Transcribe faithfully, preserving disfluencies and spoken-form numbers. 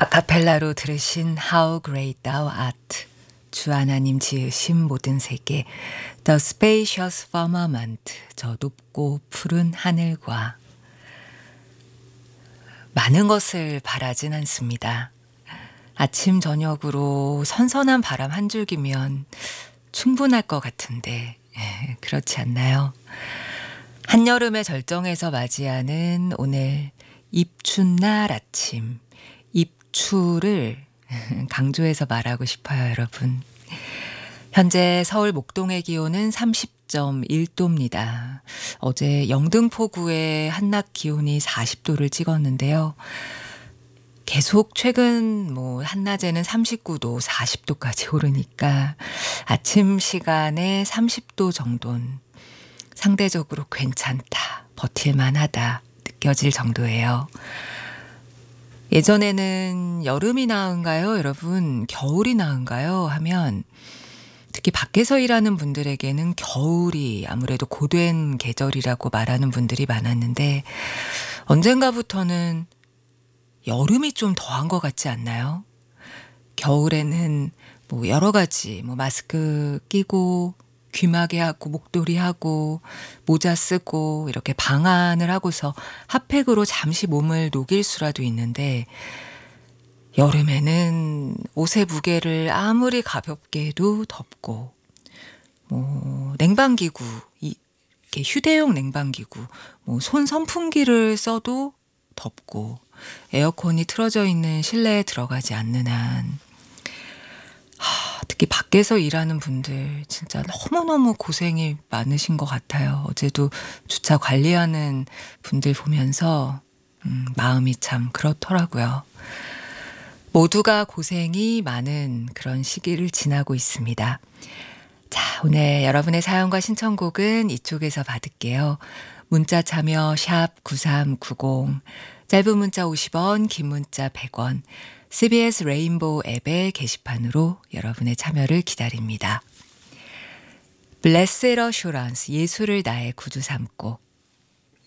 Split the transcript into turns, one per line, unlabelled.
아카펠라로 들으신 How Great Thou Art, 주 하나님 지으신 모든 세계, The Spacious Firmament, 저 높고 푸른 하늘과. 많은 것을 바라진 않습니다. 아침 저녁으로 선선한 바람 한 줄기면 충분할 것 같은데 그렇지 않나요? 한여름의 절정에서 맞이하는 오늘 입춘날 아침, 입추를 강조해서 말하고 싶어요, 여러분. 현재 서울 목동의 기온은 삼십 점 일 도입니다. 어제 영등포구의 한낮 기온이 사십 도를 찍었는데요. 계속 최근 뭐 한낮에는 삼십구 도, 사십 도까지 오르니까 아침 시간에 삼십 도 정도는 상대적으로 괜찮다, 버틸만하다 느껴질 정도예요. 예전에는 여름이 나은가요, 여러분? 겨울이 나은가요? 하면 특히 밖에서 일하는 분들에게는 겨울이 아무래도 고된 계절이라고 말하는 분들이 많았는데 언젠가부터는 여름이 좀 더한 것 같지 않나요? 겨울에는 뭐 여러 가지 뭐 마스크 끼고 귀마개 하고 목도리 하고 모자 쓰고 이렇게 방한을 하고서 핫팩으로 잠시 몸을 녹일 수라도 있는데 여름에는 옷의 무게를 아무리 가볍게 해도 덥고 뭐 냉방기구, 이렇게 휴대용 냉방기구, 뭐 손 선풍기를 써도 덥고 에어컨이 틀어져 있는 실내에 들어가지 않는 한 하, 특히 밖에서 일하는 분들 진짜 너무너무 고생이 많으신 것 같아요. 어제도 주차 관리하는 분들 보면서 음, 마음이 참 그렇더라고요. 모두가 고생이 많은 그런 시기를 지나고 있습니다. 자, 오늘 여러분의 사연과 신청곡은 이쪽에서 받을게요. 문자 참여 샵 구삼구공, 짧은 문자 오십 원, 긴 문자 백 원, 씨비에스 레인보우 앱의 게시판으로 여러분의 참여를 기다립니다. Blessed Assurance, 예수를 나의 구주 삼고,